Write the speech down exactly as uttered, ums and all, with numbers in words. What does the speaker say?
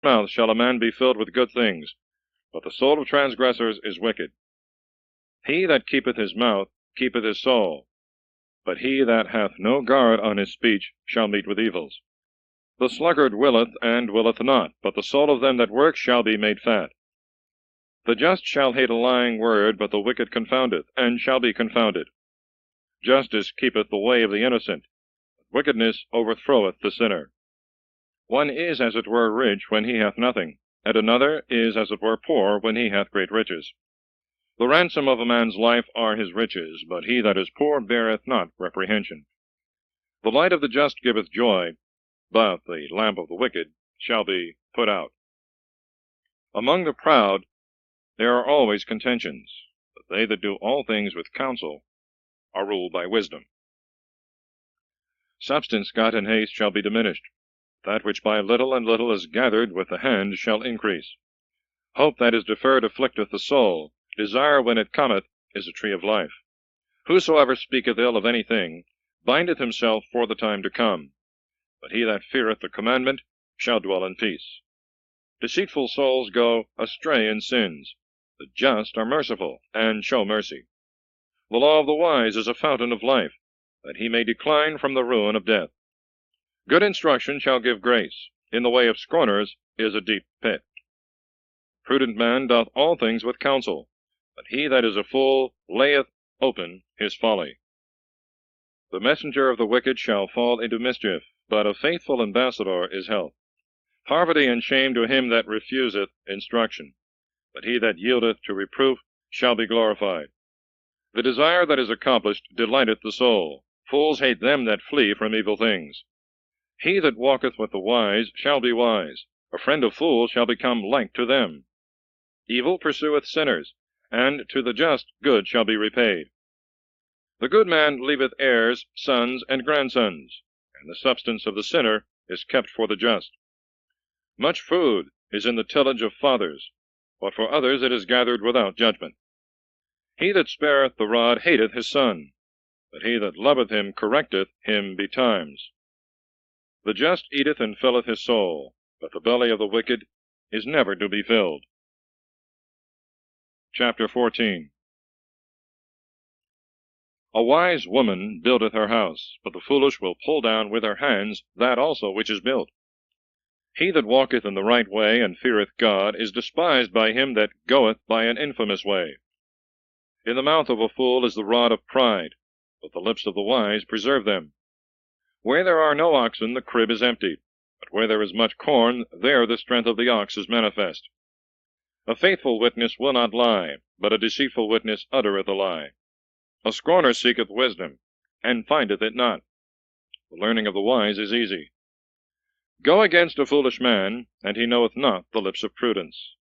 mouth shall a man be filled with good things, but the soul of transgressors is wicked. He that keepeth his mouth keepeth his soul, but he that hath no guard on his speech shall meet with evils. The sluggard willeth and willeth not, but the soul of them that work shall be made fat. The just shall hate a lying word, but the wicked confoundeth, and shall be confounded. Justice keepeth the way of the innocent, but wickedness overthroweth the sinner. One is as it were rich when he hath nothing, and another is as it were poor when he hath great riches. The ransom of a man's life are his riches, but he that is poor beareth not reprehension. The light of the just giveth joy, but the lamp of the wicked shall be put out. Among the proud there are always contentions, but they that do all things with counsel are ruled by wisdom. Substance got in haste shall be diminished. That which by little and little is gathered with the hand shall increase. Hope that is deferred afflicteth the soul. Desire when it cometh is a tree of life. Whosoever speaketh ill of anything bindeth himself for the time to come, but he that feareth the commandment shall dwell in peace. Deceitful souls go astray in sins. The just are merciful, and show mercy. The law of the wise is a fountain of life, that he may decline from the ruin of death. Good instruction shall give grace. In the way of scorners is a deep pit. Prudent man doth all things with counsel, but he that is a fool layeth open his folly. The messenger of the wicked shall fall into mischief, but a faithful ambassador is health. Poverty and shame to him that refuseth instruction, but he that yieldeth to reproof shall be glorified. The desire that is accomplished delighteth the soul. Fools hate them that flee from evil things. He that walketh with the wise shall be wise. A friend of fools shall become like to them. Evil pursueth sinners, and to the just good shall be repaid. The good man leaveth heirs, sons, and grandsons, and the substance of the sinner is kept for the just. Much food is in the tillage of fathers, but for others it is gathered without judgment. He that spareth the rod hateth his son, but he that loveth him correcteth him betimes. The just eateth and filleth his soul, but the belly of the wicked is never to be filled. Chapter fourteen. A wise woman buildeth her house, but the foolish will pull down with her hands that also which is built. He that walketh in the right way and feareth God is despised by him that goeth by an infamous way. In the mouth of a fool is the rod of pride, but the lips of the wise preserve them. Where there are no oxen, the crib is empty, but where there is much corn, there the strength of the ox is manifest. A faithful witness will not lie, but a deceitful witness uttereth a lie. A scorner seeketh wisdom, and findeth it not. The learning of the wise is easy. Go against a foolish man, and he knoweth not the lips of prudence.